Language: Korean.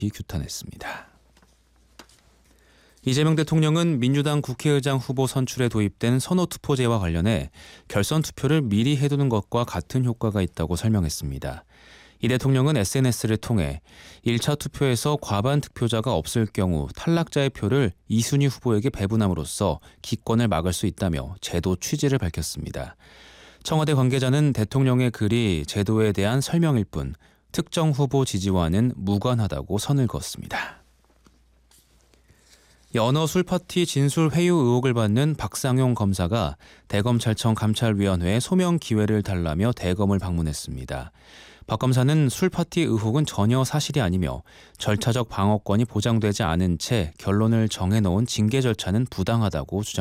규탄했습니다. 이재명 대통령은 민주당 국회의장 후보 선출에 도입된 선호투표제와 관련해 결선 투표를 미리 해두는 것과 같은 효과가 있다고 설명했습니다. 이 대통령은 SNS를 통해 1차 투표에서 과반 득표자가 없을 경우 탈락자의 표를 이순희 후보에게 배분함으로써 기권을 막을 수 있다며 제도 취지를 밝혔습니다. 청와대 관계자는 대통령의 글이 제도에 대한 설명일 뿐 특정 후보 지지와는 무관하다고 선을 그었습니다. 연어 술파티 진술 회유 의혹을 받는 박상용 검사가 대검찰청 감찰위원회에 소명 기회를 달라며 대검을 방문했습니다. 박 검사는 술파티 의혹은 전혀 사실이 아니며 절차적 방어권이 보장되지 않은 채 결론을 정해놓은 징계 절차는 부당하다고 주장했습니다.